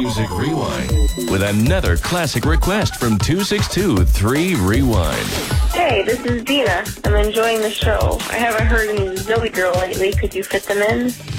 Music Rewind with another classic request from 262-3-Rewind. Hey, this is Dina. I'm enjoying the show. I haven't heard any Zoe Girl lately. Could you fit them in?